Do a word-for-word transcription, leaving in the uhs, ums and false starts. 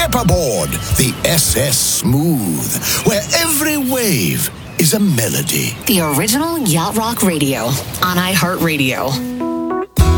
Step aboard the S S Smooth, where every wave is a melody. The original Yacht Rock Radio on iHeartRadio.